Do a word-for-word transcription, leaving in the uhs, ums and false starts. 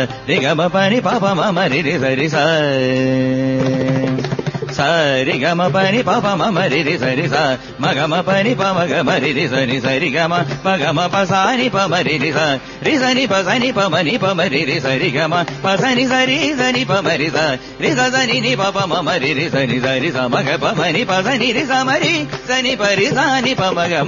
రి గమ పని పాప మమ రి రి సరి స సరి గమ పని పాప మమ రి రి సరి స మగమ పని పమ గమ రి రి సరి సరి గమ పగమ పసాని పమ రి రి స రి సని పసని పమ ని పమ రి రి సరి గమ పసని సరి సని పమ రి స రి స సని ని పమ మమ రి రి సరి సరి స మగ పమ ని పసని రి స మరి సని పరి సని పమ గమ